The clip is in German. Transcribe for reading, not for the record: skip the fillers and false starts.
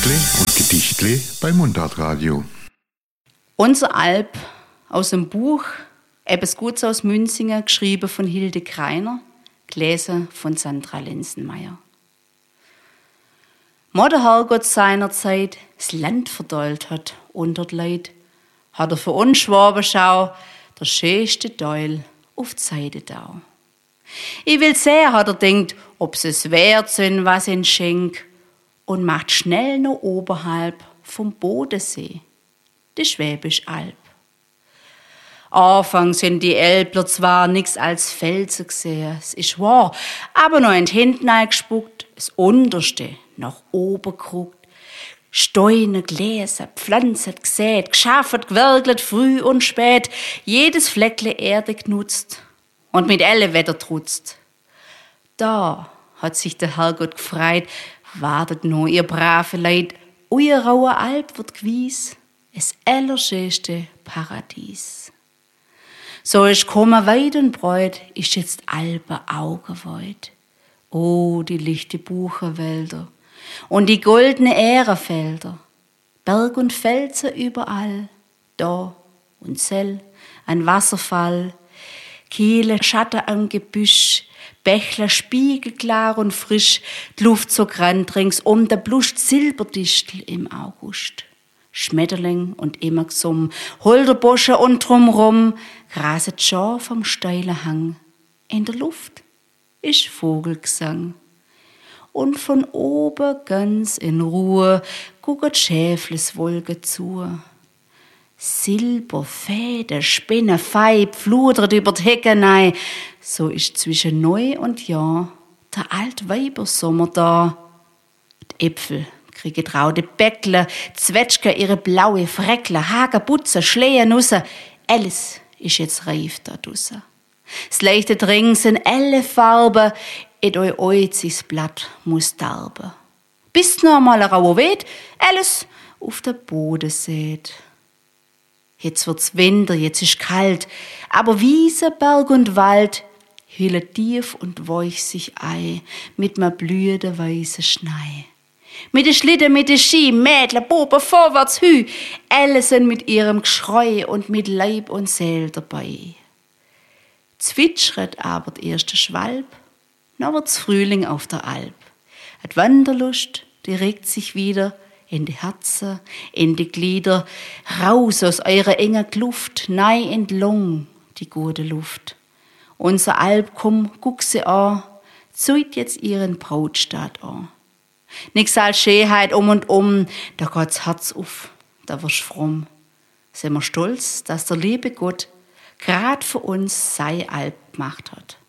Geschichtle und Gedichtle bei Mundartradio. Unser Alp aus dem Buch Etwas Gutes aus Münzingen, geschrieben von Hilde Kreiner, gelesen von Sandra Lenzenmeier. Der Herrgott seinerzeit das Land verdollt hat unter die Leid, hat er für uns Schwabenschau der schönste Teil auf die Seite da. Ich will sehen, hat er denkt, ob's es wert sind, was ihn schenk, und macht schnell noch oberhalb vom Bodensee, die Schwäbisch Alb. Anfangs sind die Elbler zwar nix als Felsen gesehen, es ist wahr, aber noch in die Hinten eingespuckt, das Unterste nach oben geguckt, Steine gelesen, Pflanzen gesät, geschafft, gewerkelt, früh und spät, jedes Fleckle Erde genutzt und mit alle Wetter trutzt. Da hat sich der Herrgott gefreut, wartet nur ihr brave Leid, euer rauer Alp wird gewies, es allerschönste Paradies. So ist kommen weit und breit, ist jetzt Alpe Augenweit. Oh, die lichte Buchenwälder und die goldene Ährenfelder, Berg und Felsen überall, da und Sell, ein Wasserfall, Kiele, Schatten am Gebüsch, Bächler spiegelklar und frisch, die Luft so grand ringsum, der bluscht Silberdistel im August. Schmetterling und immer Gesumm, Holderbosche und drumrum, graset Schar vom steilen Hang. In der Luft ist Vogelgesang. Und von oben ganz in Ruhe guckt Schäfles Wolke zu. Silber, Fäden, Spinnen, Feib, fludert über die Heckenei. So ist zwischen Neu und Jahr der alt Weibersommer da. Die Äpfel kriegen raude Bäckle, Zwetschgen ihre blaue Freckle, Hagerbutze, Schleiernusse. Alles ist jetzt reif da draussen. Das leichte Dring sind alle Farben, et oi oizis Blatt muss darben. Bis noch mal rauer weht, alles auf der Boden seht. Jetzt wird's Winter, jetzt ist kalt, aber Wiese, Berg und Wald hüllen tief und weich sich ei mit ma blühende weiße Schnei. Mit de Schlitten, mit de Ski, Mädle, Buben, vorwärts, hü, alle sind mit ihrem Geschrei und mit Leib und Seel dabei. Zwitschert aber der erste Schwalb, noch wird's Frühling auf der Alp. Die Wanderlust, die regt sich wieder in die Herzen, in die Glieder, raus aus eurer engen Kluft, nei in die Lung, die gute Luft. Unser Alp, komm, guck sie an, zeigt jetzt ihren Brautstaat an. Nix als Schönheit und da geht's Herz auf, da wirst fromm. Sind wir stolz, dass der liebe Gott grad für uns sei Alp gemacht hat.